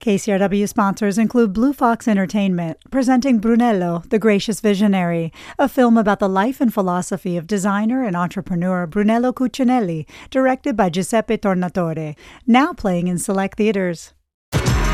KCRW sponsors include Blue Fox Entertainment, presenting Brunello, the Gracious Visionary, a film about the life and philosophy of designer and entrepreneur Brunello Cucinelli, directed by Giuseppe Tornatore, now playing in select theaters.